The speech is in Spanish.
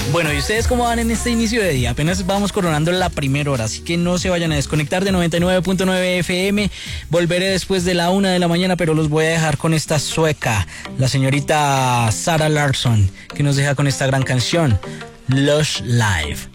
Bueno, ¿y ustedes cómo van en este inicio de día? Apenas vamos coronando la primera hora, así que no se vayan a desconectar de 99.9 FM. Volveré después de la 1 de la mañana, pero los voy a dejar con esta sueca, la señorita Sara Larsson, que nos deja con esta gran canción, Lush Live.